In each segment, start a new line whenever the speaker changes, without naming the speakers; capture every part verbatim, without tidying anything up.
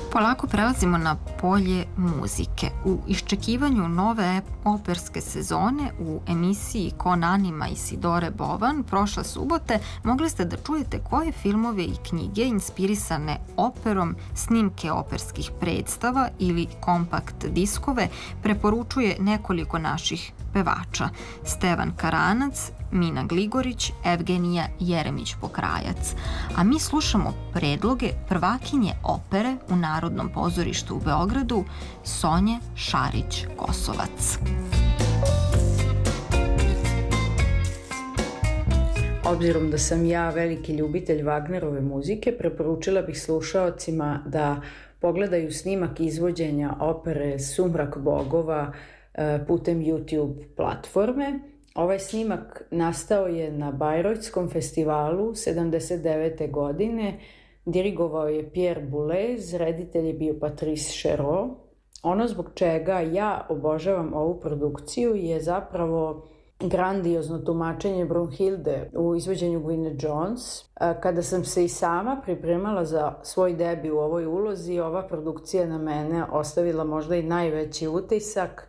Polako prelazimo na polje muzike. U iščekivanju nove operske sezone u emisiji Kon Anima Isidore Bovan prošle subote mogli ste da čujete koje filmove i knjige inspirisane operom, snimke operskih predstava ili kompakt diskove preporučuje nekoliko naših pevača: Stevan Karanac, Mina Gligorić, Evgenija Jeremić-Pokrajac. A mi slušamo predloge prvakinje opere u Narodnom pozorištu u Beogradu, Sonje Šarić-Kosovac.
Obzirom da sam ja veliki ljubitelj Wagnerove muzike, preporučila bih slušaocima da pogledaju snimak izvođenja opere Sumrak bogova putem YouTube platforme. Ovaj snimak nastao je na Bajrojtskom festivalu sedamdeset devete. godine. Dirigovao je Pierre Boulez, reditelj je bio Patrice Chéreau. Ono zbog čega ja obožavam ovu produkciju je zapravo grandiozno tumačenje Brunhilde u izvođenju Gwyneth Jones. Kada sam se i sama pripremala za svoj debi u ovoj ulozi, ova produkcija na mene ostavila možda i najveći utisak,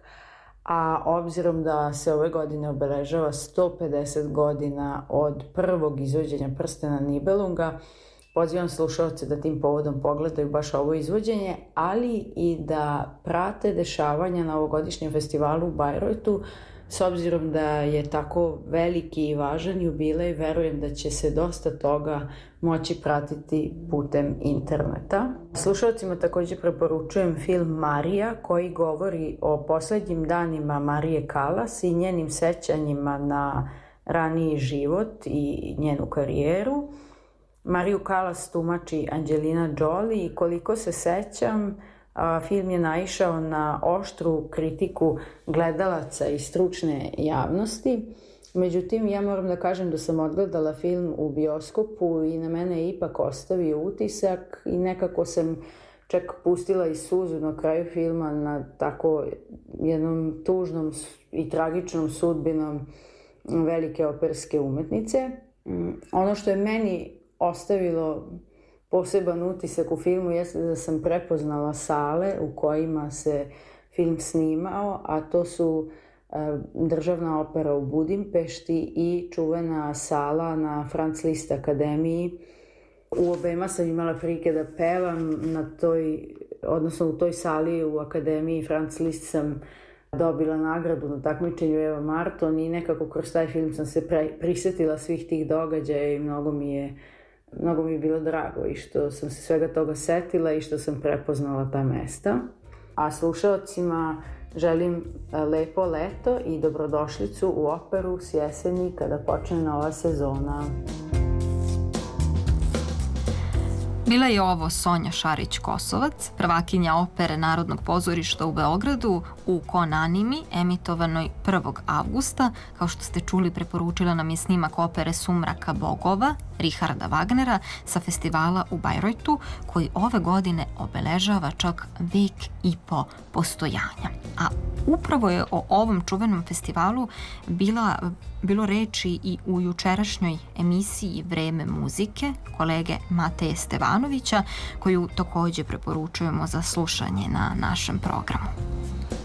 a obzirom da se ove godine obeležava sto pedeset godina od prvog izvođenja Prstena Nibelunga, pozivam slušalce da tim povodom pogledaju baš ovo izvođenje, ali i da prate dešavanja na ovogodišnjem festivalu u Bajrojtu. S obzirom da je tako veliki i važan jubilej, verujem da će se dosta toga moći pratiti putem interneta. Slušalcima također preporučujem film Marija, koji govori o poslednjim danima Marije Kalas i njenim sećanjima na raniji život i njenu karijeru. Mariju Kalas tumači Angelina Jolie i koliko se sećam, film je naišao na oštru kritiku gledalaca i stručne javnosti. Međutim, ja moram da kažem da sam odgledala film u bioskopu i na mene je ipak ostavio utisak i nekako sam čak pustila i suzu na kraju filma na tako jednom tužnom i tragičnom sudbinom velike operske umetnice. Ono što je meni ostavilo poseban utisak u filmu jeste da sam prepoznala sale u kojima se film snimao, a to su Državna opera u Budimpešti i čuvena sala na Franz Liszt akademiji. U obema sam imala prilike da pevam na toj, odnosno u toj sali u akademiji Franz Liszt sam dobila nagradu na takmičenju Eva Marton i nekako kroz taj film sam se pre, prisetila svih tih događaja i mnogo mi je Mnogo mi je bilo drago i što sam se svega toga setila i što sam prepoznala ta mesta. A slušalcima želim lepo leto i dobrodošlicu u operu s jeseni kada počne nova sezona.
Bila je ovo Sonja Šarić-Kosovac, prvakinja opere Narodnog pozorišta u Beogradu u Kon Animi, emitovanoj prvog avgusta. Kao što ste čuli, preporučila nam je snimak opere Sumraka bogova Richarda Wagnera sa festivala u Bajrojtu, koji ove godine obeležava čak vek i po postojanja. A upravo je o ovom čuvenom festivalu bila, bilo reči i u jučerašnjoj emisiji Vreme muzike kolege Mateje Stevanovića, koju takođe preporučujemo za slušanje na našem programu.